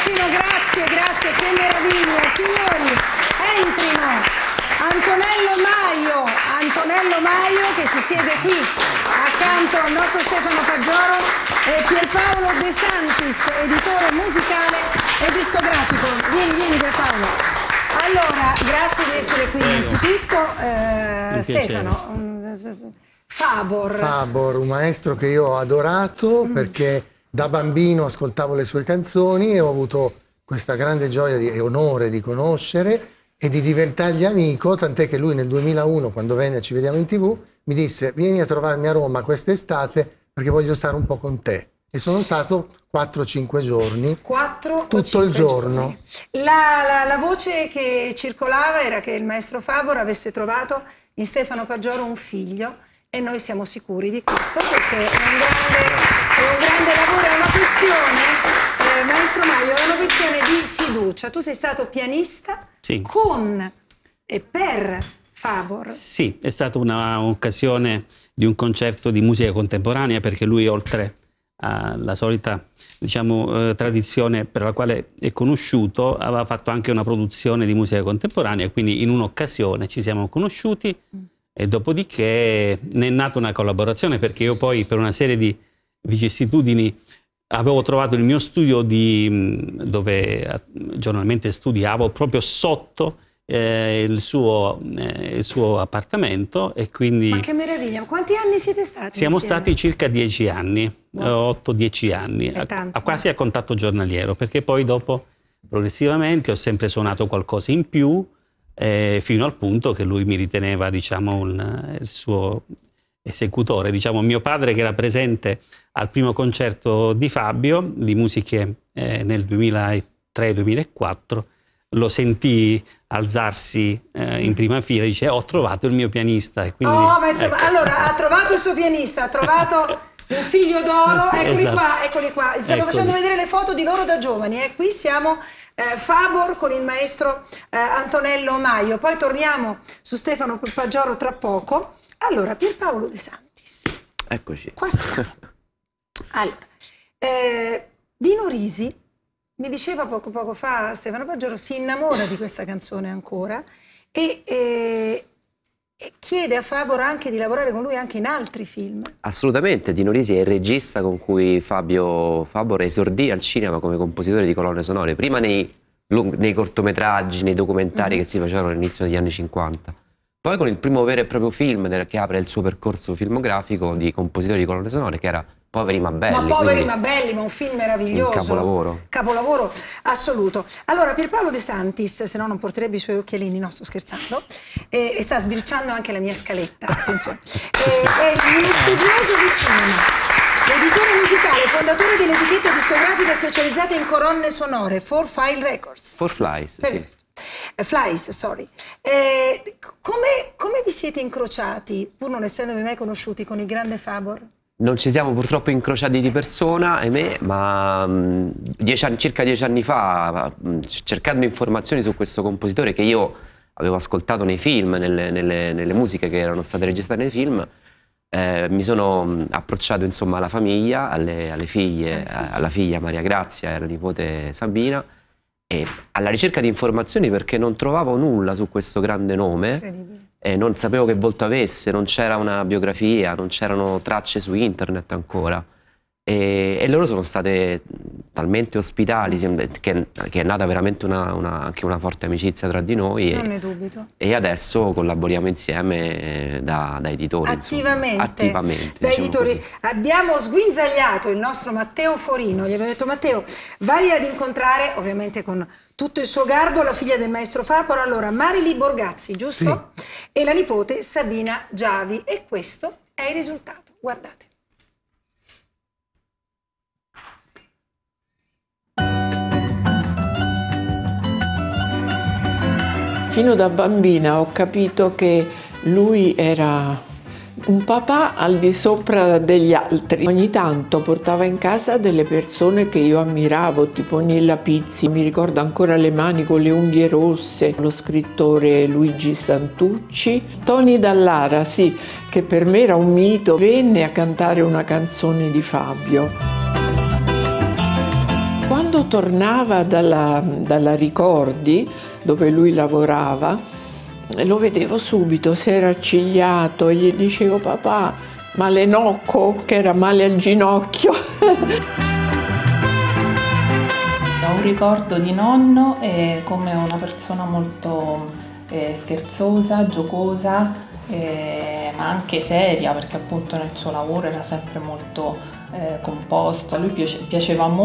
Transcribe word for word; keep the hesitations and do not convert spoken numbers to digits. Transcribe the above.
Gioacchino, grazie, grazie, che meraviglia. Signori, entrino Antonello Maio, Antonello Maio che si siede qui accanto al nostro Stefano Paggioro e Pierpaolo De Santis, editore musicale e discografico. Vieni, vieni Pierpaolo. Allora, grazie di essere qui. Innanzitutto, eh, Stefano, Fabor. Fabor, un maestro che io ho adorato mm. perché da bambino ascoltavo le sue canzoni e ho avuto questa grande gioia e onore di conoscere e di diventargli amico, tant'è che lui nel duemilauno, quando venne a Ci Vediamo in tivù, mi disse: vieni a trovarmi a Roma quest'estate perché voglio stare un po' con te. E sono stato quattro cinque giorni, quattro tutto il giorno. La, la, la voce che circolava era che il maestro Fabor avesse trovato in Stefano Paggioro un figlio, e noi siamo sicuri di questo perché è un grande, è un grande lavoro, è una questione, eh, maestro Maio, è una questione di fiducia. Tu sei stato pianista sì. con e per Fabor. Sì, è stata un'occasione di un concerto di musica contemporanea, perché lui, oltre alla solita diciamo, eh, tradizione per la quale è conosciuto, aveva fatto anche una produzione di musica contemporanea, quindi in un'occasione ci siamo conosciuti mm. e dopodiché ne è nata una collaborazione, perché io poi per una serie di vicissitudini avevo trovato il mio studio di, dove giornalmente studiavo proprio sotto Eh, il, suo, eh, il suo appartamento, e quindi... Ma che meraviglia! Quanti anni siete stati Siamo insieme? stati circa dieci anni, wow. otto dieci anni, a, a quasi a contatto giornaliero, perché poi dopo progressivamente ho sempre suonato qualcosa in più, eh, fino al punto che lui mi riteneva, diciamo, un, il suo esecutore. Diciamo, mio padre, che era presente al primo concerto di Fabio, di musiche eh, nel duemilatré duemilaquattro, lo sentì alzarsi eh, in prima fila e dice: ho trovato il mio pianista. E quindi, oh, ma insomma, ecco. allora ha trovato il suo pianista, ha trovato un figlio d'oro, eccoli esatto. qua, eccoli qua. Stiamo eccoli. facendo vedere le foto di loro da giovani. Eh. Qui siamo eh, Fabor con il maestro eh, Antonello Maio. Poi torniamo su Stefano Paggioro tra poco. Allora, Pierpaolo De Santis. Eccoci. Qua siamo. Allora, eh, Dino Risi mi diceva poco poco fa, Stefano Paggioro si innamora di questa canzone ancora e, e, e chiede a Fabor anche di lavorare con lui anche in altri film. Assolutamente, Dino Risi è il regista con cui Fabio Fabor esordì al cinema come compositore di colonne sonore, prima nei, nei cortometraggi, nei documentari mm-hmm. che si facevano all'inizio degli anni cinquanta. Poi con il primo vero e proprio film del, che apre il suo percorso filmografico di compositore di colonne sonore, che era Poveri ma belli. Ma Poveri ma belli, ma un film meraviglioso. Un capolavoro. Capolavoro assoluto. Allora, Pierpaolo De Santis, se no non porterebbe i suoi occhialini, no, sto scherzando, e, e sta sbirciando anche la mia scaletta, attenzione. e, è uno studioso di cinema, editore musicale, fondatore dell'etichetta discografica specializzata in colonne sonore, Four File Records. Four Flies, per sì. Uh, Flies, sorry. Eh, come, come vi siete incrociati, pur non essendovi mai conosciuti, con il grande Fabor? Non ci siamo purtroppo incrociati di persona, ahimè, ma mh, dieci anni, circa dieci anni fa, mh, cercando informazioni su questo compositore che io avevo ascoltato nei film, nelle, nelle, nelle musiche che erano state registrate nei film, eh, mi sono mh, approcciato insomma alla famiglia, alle, alle figlie, eh, sì. alla figlia Maria Grazia e alla nipote Sabina, e alla ricerca di informazioni perché non trovavo nulla su questo grande nome. E non sapevo che volto avesse, non c'era una biografia, non c'erano tracce su internet ancora. E, e loro sono state talmente ospitali che, che è nata veramente una, una, anche una forte amicizia tra di noi. Non e, ne dubito. E adesso collaboriamo insieme da, da editori. Attivamente. Attivamente da diciamo editori. Così. Abbiamo sguinzagliato il nostro Matteo Forino, gli abbiamo detto: Matteo, vai ad incontrare, ovviamente con tutto il suo garbo, la figlia del maestro Fabor, allora Marily Borgazzi, giusto? Sì. E la nipote Sabina Giavi. E questo è il risultato. Guardate. Fino da bambina ho capito che lui era un papà al di sopra degli altri. Ogni tanto portava in casa delle persone che io ammiravo, tipo Nilla Pizzi. Mi ricordo ancora le mani con le unghie rosse, lo scrittore Luigi Santucci. Tony Dallara, sì, che per me era un mito, venne a cantare una canzone di Fabio. Quando tornava dalla, dalla Ricordi, dove lui lavorava, lo vedevo subito, si era accigliato e gli dicevo: papà, male nocco, che era male al ginocchio. Ho un ricordo di nonno eh, come una persona molto eh, scherzosa, giocosa, eh, ma anche seria, perché appunto nel suo lavoro era sempre molto eh, composto. A lui piace, piaceva molto